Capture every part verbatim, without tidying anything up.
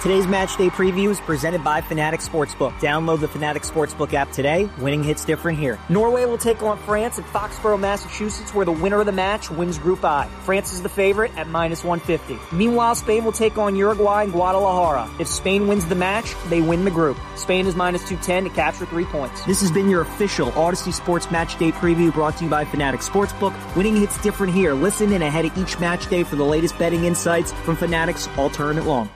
Today's match day preview is presented by Fanatic Sportsbook. Download the Fanatic Sportsbook app today. Winning hits different here. Norway will take on France at Foxborough, Massachusetts, where the winner of the match wins Group I. France is the favorite at minus one fifty. Meanwhile, Spain will take on Uruguay in Guadalajara. If Spain wins the match, they win the group. Spain is minus two ten to capture three points. This has been your official Odyssey Sports Match Day preview brought to you by Fanatic Sportsbook. Winning hits different here. Listen in ahead of each match day for the latest betting insights from Fanatic's All Tournament Long.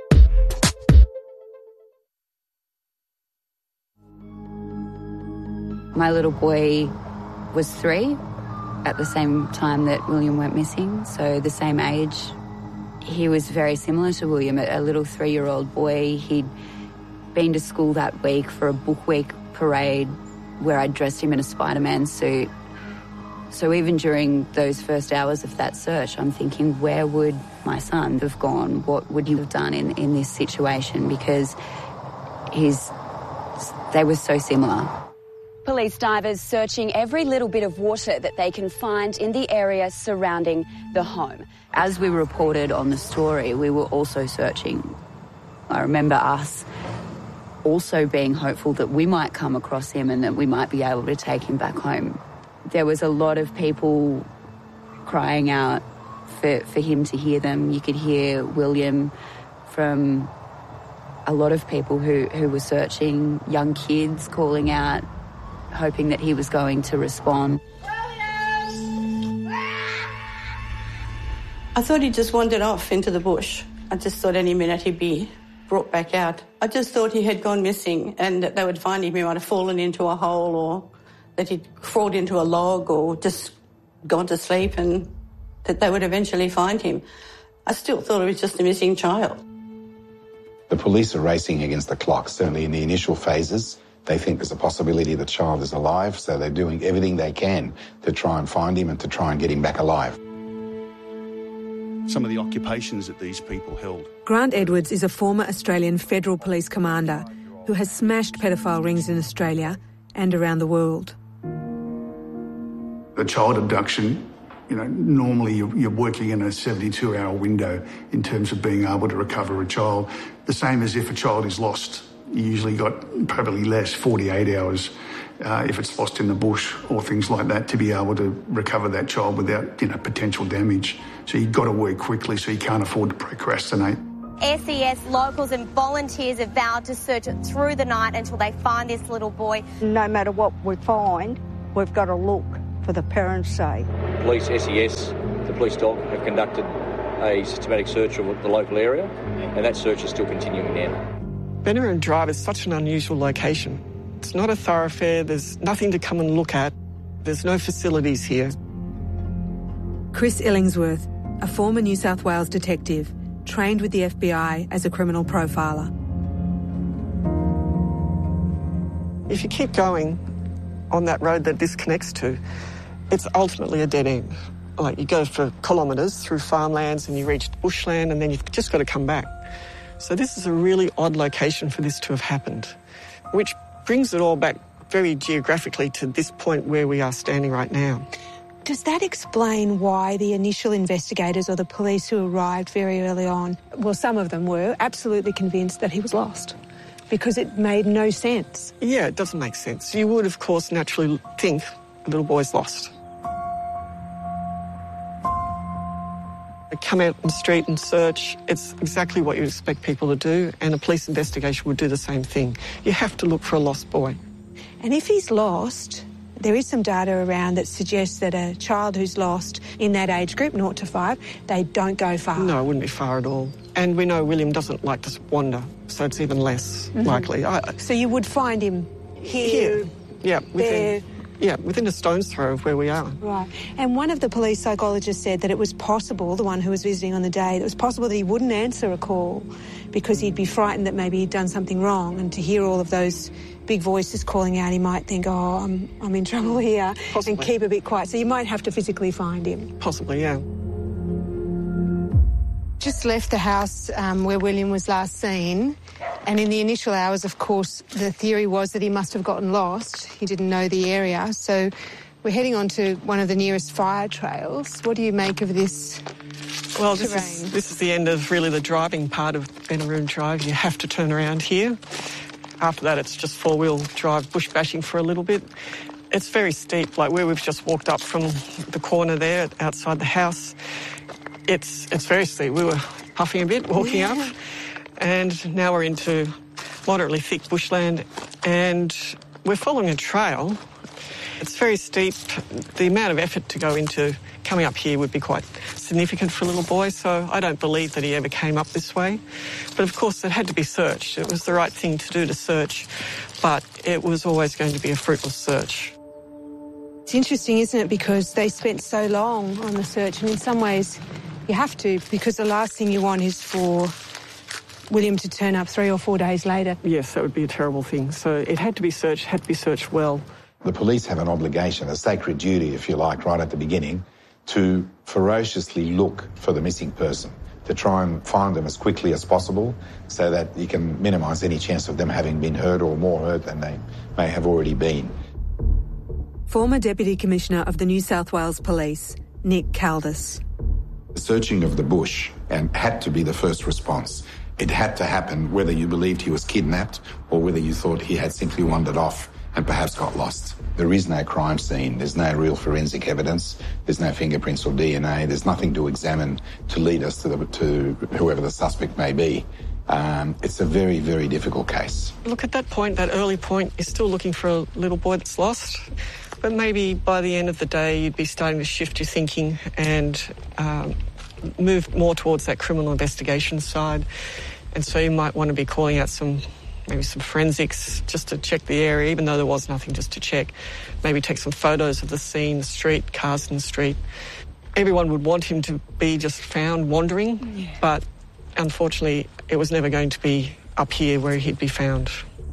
My little boy was three at the same time that William went missing, so the same age. He was very similar to William, a little three-year-old boy. He'd been to school that week for a book week parade where I dressed him in a Spider-Man suit. So even during those first hours of that search, I'm thinking, where would my son have gone? What would he have done in, in this situation? Because he's, they were so similar. Police divers searching every little bit of water that they can find in the area surrounding the home. As we reported on the story, we were also searching. I remember us also being hopeful that we might come across him and that we might be able to take him back home. There was a lot of people crying out for, for him to hear them. You could hear William from a lot of people who, who were searching, young kids calling out, hoping that he was going to respond. I thought he just wandered off into the bush. I just thought any minute he'd be brought back out. I just thought he had gone missing and that they would find him. He might have fallen into a hole or that he'd crawled into a log or just gone to sleep and that they would eventually find him. I still thought it was just a missing child. The police are racing against the clock, certainly in the initial phases. They think there's a possibility the child is alive, so they're doing everything they can to try and find him and to try and get him back alive. Some of the occupations that these people held. Grant Edwards is a former Australian Federal Police commander who has smashed pedophile rings in Australia and around the world. A child abduction, you know, normally you're, you're working in a seventy-two hour window in terms of being able to recover a child. The same as if a child is lost. You usually got probably less, forty-eight hours, uh, if it's lost in the bush or things like that, to be able to recover that child without, you know, potential damage. So you've got to work quickly, so you can't afford to procrastinate. S E S locals and volunteers have vowed to search through the night until they find this little boy. No matter what we find, we've got to look for the parents' sake. Police, S E S, the police dog have conducted a systematic search of the local area, and that search is still continuing now. Benaroon Drive is such an unusual location. It's not a thoroughfare, there's nothing to come and look at, there's no facilities here. Chris Illingsworth, a former New South Wales detective, trained with the F B I as a criminal profiler. If you keep going on that road that this connects to, it's ultimately a dead end. Like, you go for kilometres through farmlands and you reach bushland and then you've just got to come back. So this is a really odd location for this to have happened, which brings it all back very geographically to this point where we are standing right now. Does that explain why the initial investigators or the police who arrived very early on, well, some of them were absolutely convinced that he was lost? Because it made no sense. Yeah, it doesn't make sense. You would, of course, naturally think the little boy's lost. They come out on the street and search. It's exactly what you expect people to do, and a police investigation would do the same thing. You have to look for a lost boy. And if he's lost, there is some data around that suggests that a child who's lost in that age group, zero to five, they don't go far. No, it wouldn't be far at all. And we know William doesn't like to wander, so it's even less mm-hmm. likely. I, so you would find him here, here. Yeah, within, there. Yeah, within a stone's throw of where we are. Right. And one of the police psychologists said that it was possible, the one who was visiting on the day, it was possible that he wouldn't answer a call because he'd be frightened that maybe he'd done something wrong, and to hear all of those big voices calling out, he might think, oh, I'm, I'm in trouble here, Possibly. and keep a bit quiet. So you might have to physically find him. Possibly, yeah. Just left the house um, where William was last seen, and in the initial hours, of course, the theory was that he must have gotten lost. He didn't know the area, so we're heading on to one of the nearest fire trails. What do you make of this Well, this is, this is the end of really the driving part of Benaroon Drive. You have to turn around here. After that, it's just four-wheel drive bush bashing for a little bit. It's very steep, like where we've just walked up from the corner there outside the house. It's it's very steep. We were puffing a bit walking yeah. up, and now we're into moderately thick bushland, and we're following a trail. It's very steep. The amount of effort to go into coming up here would be quite significant for a little boy, so I don't believe that he ever came up this way. But of course, it had to be searched. It was the right thing to do to search, but it was always going to be a fruitless search. It's interesting, isn't it, because they spent so long on the search, and in some ways you have to, because the last thing you want is for William to turn up three or four days later. Yes, that would be a terrible thing. So it had to be searched, had to be searched well. The police have an obligation, a sacred duty, if you like, right at the beginning, to ferociously look for the missing person, to try and find them as quickly as possible so that you can minimise any chance of them having been hurt or more hurt than they may have already been. Former Deputy Commissioner of the New South Wales Police, Nick Caldis. The searching of the bush and had to be the first response. It had to happen whether you believed he was kidnapped or whether you thought he had simply wandered off and perhaps got lost. There is no crime scene. There's no real forensic evidence. There's no fingerprints or D N A. There's nothing to examine to lead us to, the, to whoever the suspect may be. Um, it's a very, very difficult case. Look, at that point, that early point, you're still looking for a little boy that's lost. But maybe by the end of the day, you'd be starting to shift your thinking and um, move more towards that criminal investigation side. And so you might want to be calling out some, maybe some forensics just to check the area, even though there was nothing, just to check. Maybe take some photos of the scene, the street, Carsden Street. Everyone would want him to be just found wandering, yeah. but unfortunately, it was never going to be up here where he'd be found.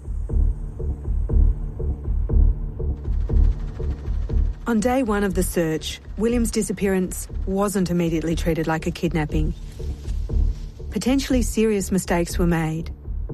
On day one of the search, William's disappearance wasn't immediately treated like a kidnapping. Potentially serious mistakes were made.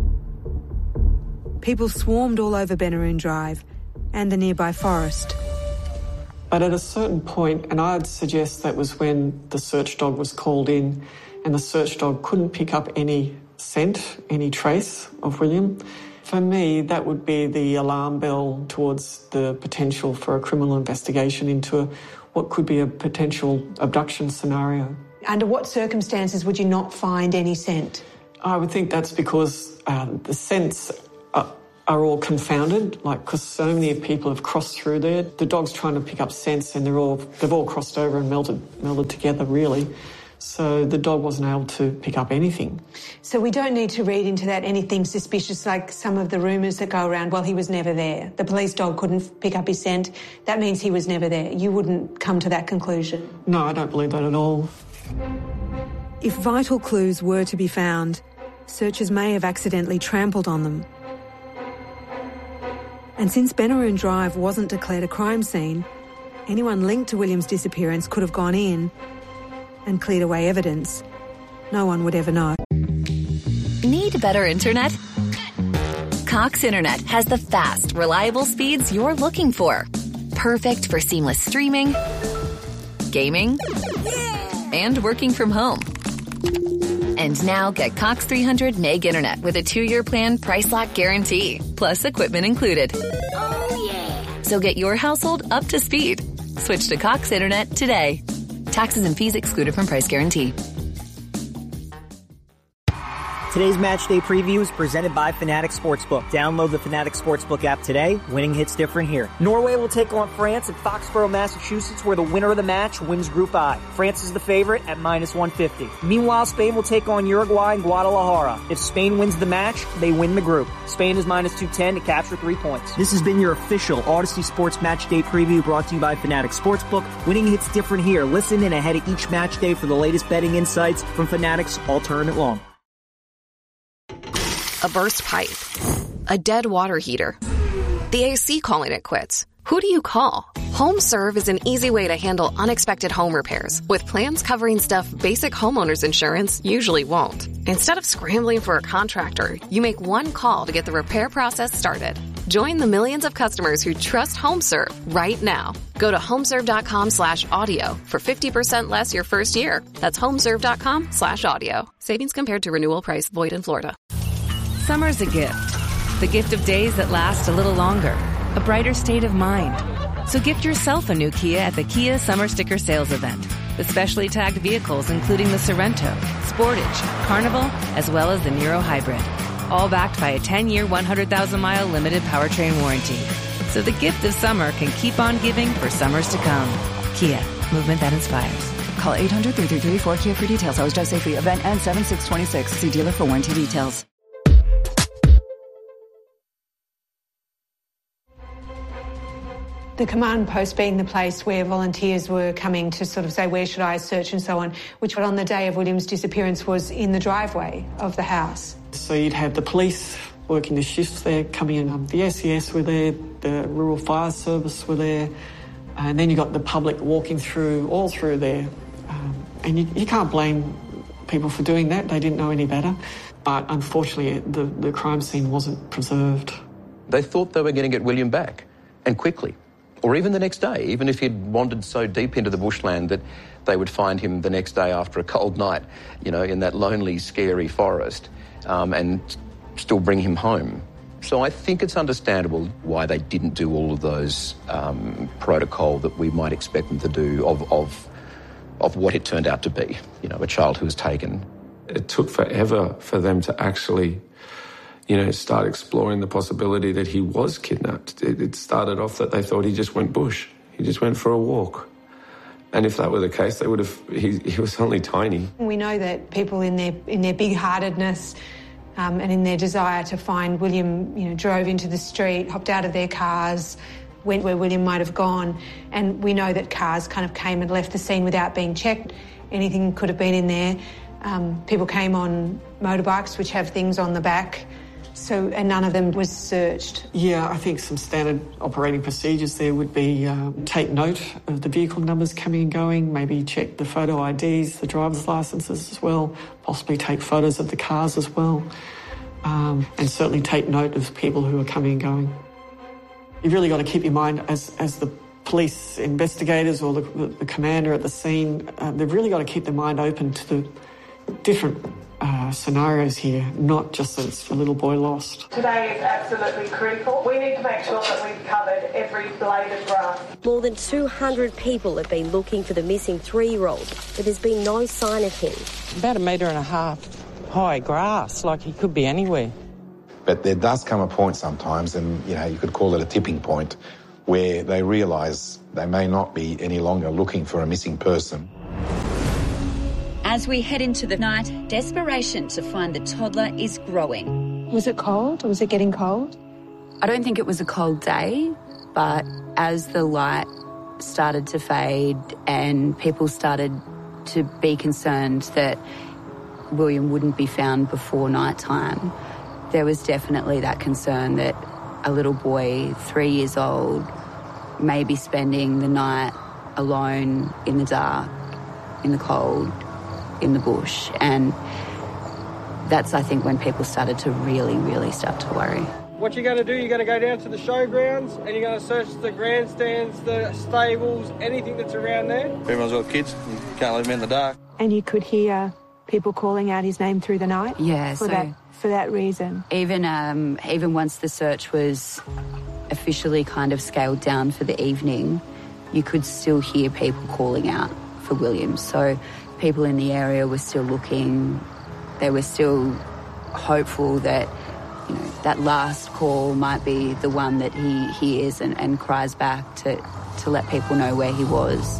People swarmed all over Benaroon Drive and the nearby forest. But at a certain point, and I'd suggest that was when the search dog was called in, and the search dog couldn't pick up any scent, any trace of William. For me, that would be the alarm bell towards the potential for a criminal investigation into a, what could be a potential abduction scenario. Under what circumstances would you not find any scent? I would think that's because um, the scents are, are all confounded, like because so many people have crossed through there. The dog's trying to pick up scents and they're all, they've all crossed over and melted, melded together, really. So the dog wasn't able to pick up anything. So we don't need to read into that anything suspicious like some of the rumours that go around, well, he was never there. The police dog couldn't pick up his scent. That means he was never there. You wouldn't come to that conclusion? No, I don't believe that at all. If vital clues were to be found, searchers may have accidentally trampled on them. And since Benaroon Drive wasn't declared a crime scene, anyone linked to William's disappearance could have gone in and cleared away evidence. No one would ever know. Need better internet? Cox Internet has the fast, reliable speeds you're looking for. Perfect for seamless streaming, gaming, and working from home. And now get Cox three hundred meg internet with a two-year plan price lock guarantee, plus equipment included. Oh, yeah. So get your household up to speed. Switch to Cox Internet today. Taxes and fees excluded from price guarantee. Today's match day preview is presented by Fanatics Sportsbook. Download the Fanatics Sportsbook app today. Winning hits different here. Norway will take on France at Foxborough, Massachusetts, where the winner of the match wins Group I. France is the favorite at minus one fifty. Meanwhile, Spain will take on Uruguay in Guadalajara. If Spain wins the match, they win the group. Spain is minus two ten to capture three points. This has been your official Odyssey Sports Match Day preview brought to you by Fanatics Sportsbook. Winning hits different here. Listen in ahead of each match day for the latest betting insights from Fanatics all tournament long. A burst pipe, a dead water heater, the A C calling it quits. Who do you call? HomeServe is an easy way to handle unexpected home repairs with plans covering stuff basic homeowners insurance usually won't. Instead of scrambling for a contractor, you make one call to get the repair process started. Join the millions of customers who trust HomeServe right now. Go to homeserve.com slash audio for fifty percent less your first year. That's homeserve.com slash audio. Savings compared to renewal price. Void in Florida. Summer's a gift. The gift of days that last a little longer. A brighter state of mind. So gift yourself a new Kia at the Kia Summer Sticker Sales Event. The specially tagged vehicles including the Sorrento, Sportage, Carnival, as well as the Niro Hybrid. All backed by a ten-year, one hundred thousand mile limited powertrain warranty. So the gift of summer can keep on giving for summers to come. Kia, movement that inspires. Call eight hundred, three three three, four Kia for details. Always drive safely. Event ends seven six twenty-six. See dealer for warranty details. The command post being the place where volunteers were coming to sort of say, where should I search and so on, which on the day of William's disappearance was in the driveway of the house. So you'd have the police working the shifts there, coming in. Um, the S E S were there, the Rural Fire Service were there, and then you got the public walking through, all through there. Um, and you, you can't blame people for doing that. They didn't know any better. But unfortunately, the, the crime scene wasn't preserved. They thought they were going to get William back, and quickly. Or even the next day, even if he'd wandered so deep into the bushland that they would find him the next day after a cold night, you know, in that lonely, scary forest, um, and still bring him home. So I think it's understandable why they didn't do all of those um, protocol that we might expect them to do of, of, of what it turned out to be, you know, a child who was taken. It took forever for them to actually, you know, start exploring the possibility that he was kidnapped. It, it started off that they thought he just went bush. He just went for a walk. And if that were the case, they would have, he, he was only tiny. We know that people in their in their big-heartedness um, and in their desire to find William, you know, drove into the street, hopped out of their cars, went where William might have gone. And we know that cars kind of came and left the scene without being checked. Anything could have been in there. Um, people came on motorbikes, which have things on the back. So, and none of them was searched? Yeah, I think some standard operating procedures there would be uh, take note of the vehicle numbers coming and going, maybe check the photo I Ds, the driver's licences as well, possibly take photos of the cars as well, um, and certainly take note of people who are coming and going. You've really got to keep your mind, as, as the police investigators or the, the, the commander at the scene, uh, they've really got to keep their mind open to the different Uh, scenarios here, not just that it's a little boy lost. Today is absolutely critical. We need to make sure that we've covered every blade of grass. More than two hundred people have been looking for the missing three-year-old, but there's been no sign of him. About a metre and a half high grass, like he could be anywhere. But there does come a point sometimes, and you know, you could call it a tipping point, where they realise they may not be any longer looking for a missing person. As we head into the night, desperation to find the toddler is growing. Was it cold? Or was it getting cold? I don't think it was a cold day, but as the light started to fade and people started to be concerned that William wouldn't be found before night time, there was definitely that concern that a little boy, three years old, may be spending the night alone in the dark, in the cold, in the bush. And that's, I think, when people started to really, really start to worry. What you're going to do, you're going to go down to the showgrounds and you're going to search the grandstands, the stables, anything that's around there. Everyone's got kids, you can't leave them in the dark. And you could hear people calling out his name through the night? Yeah, for so that for that reason. Even um, even once the search was officially kind of scaled down for the evening, you could still hear people calling out for William. So people in the area were still looking. They were still hopeful that, you know, that last call might be the one that he hears and, and cries back to, to let people know where he was.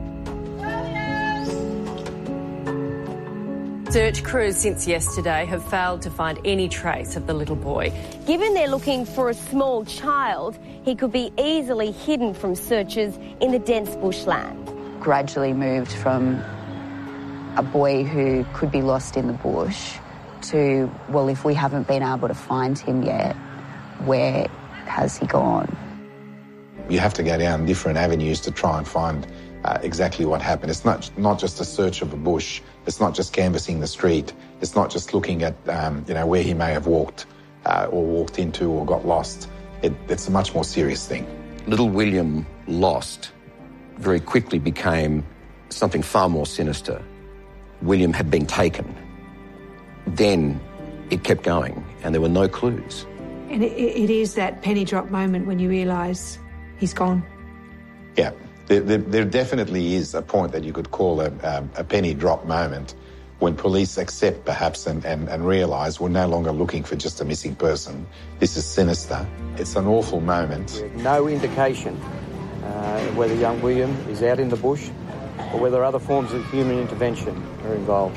Search crews since yesterday have failed to find any trace of the little boy. Given they're looking for a small child, he could be easily hidden from searchers in the dense bushland. Gradually moved from a boy who could be lost in the bush to, well, if we haven't been able to find him yet, where has he gone? You have to go down different avenues to try and find uh, exactly what happened. It's not not just a search of a bush. It's not just canvassing the street. It's not just looking at, um, you know, where he may have walked uh, or walked into or got lost. it, it's a much more serious thing. Little William lost very quickly became something far more sinister. William had been taken. Then it kept going, and there were no clues. And it, it is that penny drop moment when you realise he's gone. Yeah, there, there, there definitely is a point that you could call a, a, a penny drop moment when police accept perhaps and, and, and realise we're no longer looking for just a missing person. This is sinister. It's an awful moment. No indication uh, whether young William is out in the bush or whether other forms of human intervention are involved.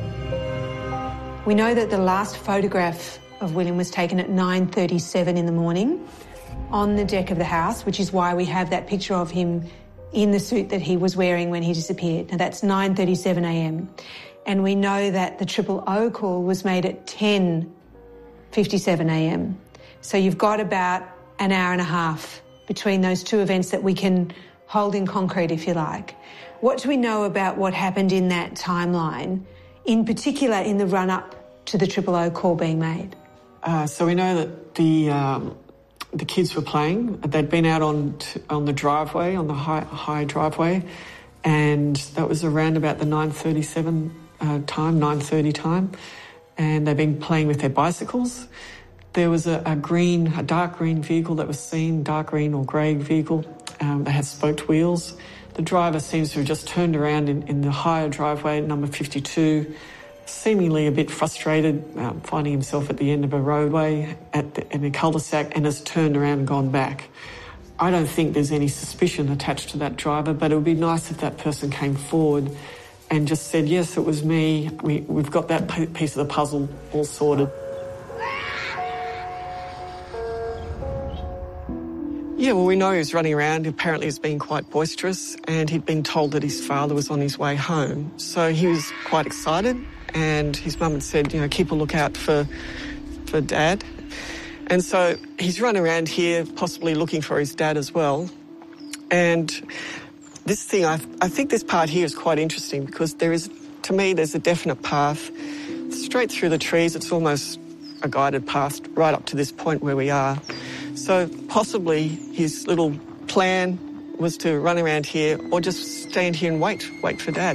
We know that the last photograph of William was taken at nine thirty-seven in the morning on the deck of the house, which is why we have that picture of him in the suit that he was wearing when he disappeared. Now, that's nine thirty-seven a m. And we know that the triple O call was made at ten fifty-seven a m. So you've got about an hour and a half between those two events that we can hold in concrete, if you like. What do we know about what happened in that timeline, in particular in the run-up to the triple O call being made? Uh, so we know that the um, the kids were playing. They'd been out on t- on the driveway, on the high, high driveway, and that was around about the nine thirty-seven uh, time, nine thirty time, and they'd been playing with their bicycles. There was a, a green, a dark green vehicle that was seen, dark green or grey vehicle. Um, they had spoked wheels. The driver seems to have just turned around in, in the higher driveway, number fifty-two, seemingly a bit frustrated, um, finding himself at the end of a roadway at the, in a cul-de-sac, and has turned around and gone back. I don't think there's any suspicion attached to that driver, but it would be nice if that person came forward and just said, yes, it was me. We, we've got that piece of the puzzle all sorted. Yeah, well, we know he was running around. Apparently he's been quite boisterous, and he'd been told that his father was on his way home. So he was quite excited, and his mum had said, you know, keep a lookout for, for Dad. And so he's run around here, possibly looking for his dad as well. And this thing, I, I think this part here is quite interesting because there is, to me, there's a definite path straight through the trees. It's almost a guided path right up to this point where we are. So possibly his little plan was to run around here or just stand here and wait, wait for Dad.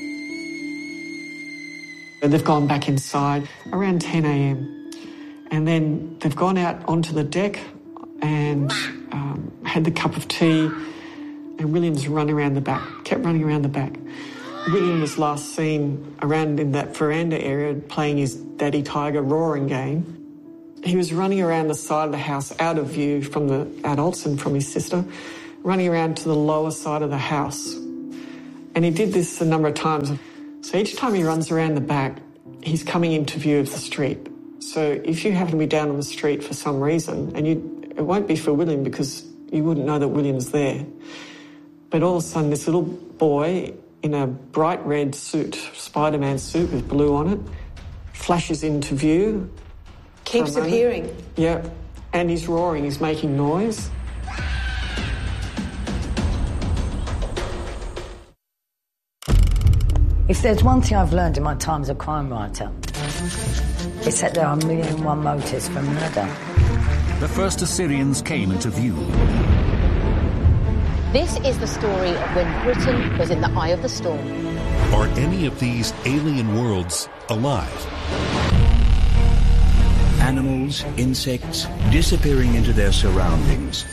And they've gone back inside around ten a m and then they've gone out onto the deck and um, had the cup of tea, and William's run around the back, kept running around the back. William was last seen around in that veranda area playing his Daddy Tiger roaring game. He was running around the side of the house out of view from the adults and from his sister, running around to the lower side of the house. And he did this a number of times. So each time he runs around the back, he's coming into view of the street. So if you happen to be down on the street for some reason, and you, it won't be for William because you wouldn't know that William's there. But all of a sudden, this little boy in a bright red suit, Spider-Man suit with blue on it, flashes into view. Keeps appearing. Yeah, and he's roaring, he's making noise. If there's one thing I've learned in my time as a crime writer, it's that there are a million and one motives for murder. The first Assyrians came into view. This is the story of when Britain was in the eye of the storm. Are any of these alien worlds alive? Animals, insects, disappearing into their surroundings.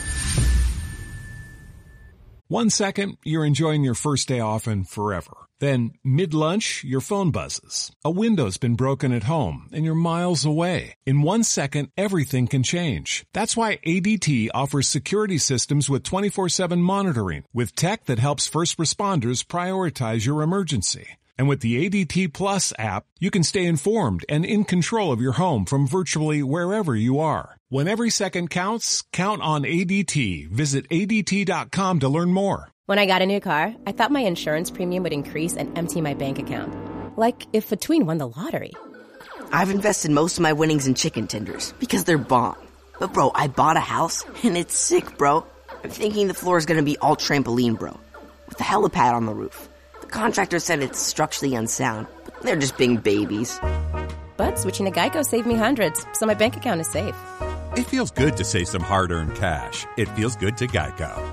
One second, you're enjoying your first day off and forever. Then, mid-lunch, your phone buzzes. A window's been broken at home, and you're miles away. In one second, everything can change. That's why A D T offers security systems with twenty-four seven monitoring, with tech that helps first responders prioritize your emergency. And with the A D T Plus app, you can stay informed and in control of your home from virtually wherever you are. When every second counts, count on A D T. Visit A D T dot com to learn more. When I got a new car, I thought my insurance premium would increase and empty my bank account. Like if Between won the lottery. I've invested most of my winnings in chicken tenders because they're bomb. But bro, I bought a house and it's sick, bro. I'm thinking the floor is going to be all trampoline, bro, with the helipad on the roof. The contractor said it's structurally unsound, but they're just being babies. But switching to Geico saved me hundreds, so my bank account is safe. It feels good to save some hard-earned cash. It feels good to Geico.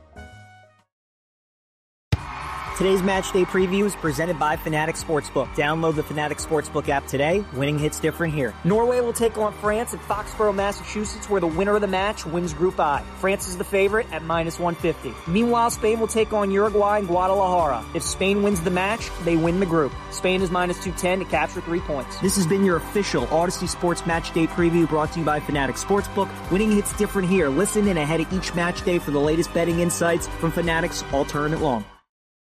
Today's match day preview is presented by Fanatics Sportsbook. Download the Fanatics Sportsbook app today. Winning hits different here. Norway will take on France at Foxborough, Massachusetts, where the winner of the match wins Group I. France is the favorite at minus one fifty. Meanwhile, Spain will take on Uruguay in Guadalajara. If Spain wins the match, they win the group. Spain is minus two ten to capture three points. This has been your official Odyssey Sports Match Day preview brought to you by Fanatics Sportsbook. Winning hits different here. Listen in ahead of each match day for the latest betting insights from Fanatics all tournament long.